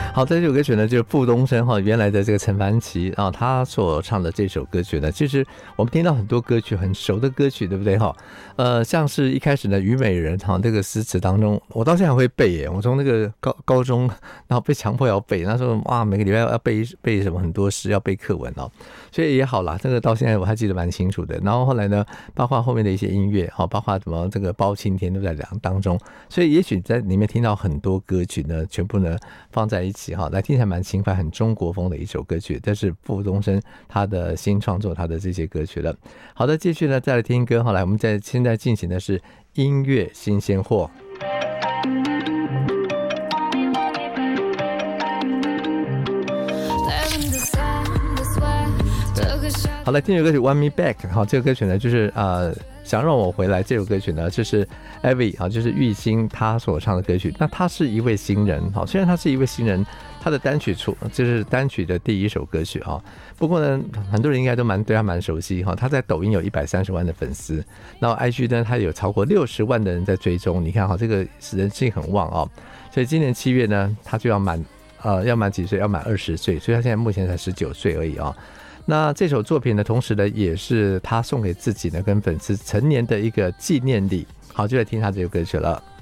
好，这首歌曲呢，就是傅东升哈，原来的这个陈凡奇啊，他所唱的这首歌曲呢，其实我们听到很多歌曲很熟的歌曲，对不对哈？像是一开始呢，虞美人哈这个诗词当中，我到现在还会背耶，我从那个高中，然后被强迫要背，那时候哇，每个礼拜要背什么很多诗，要背课文哦，所以也好啦，这个到现在我还记得蛮清楚的。然后后来呢，包括后面的一些音乐哈，包括什么这个包青天都在当中，所以也许在里面听到很多歌曲呢，全部呢放在一起哈，来听起来蛮轻快、很中国风的一首歌曲。这是傅东升他的新创作，他的这些歌曲了。好的，继续呢再来听歌。后来我们现在进行的是音乐新鲜货。好，来听这首歌曲《Want Me Back》。好，这个歌曲呢，就是想让我回来。这首歌曲呢，就是 Evie 就是玉兴他所唱的歌曲。那他是一位新人，好，虽然他是一位新人，他的单曲就是单曲的第一首歌曲啊。不过呢，很多人应该都对他蛮熟悉哈。他在抖音有130万的粉丝，然后 IG 呢，他有超过60万的人在追踪。你看哈，这个人气很旺啊。所以今年7月呢，他就要满几岁？要满20岁，所以他现在目前才19岁而已啊。那这首作品呢，同时呢，也是他送给自己呢跟粉丝成年的一个纪念礼。好，就来听他这首歌曲了。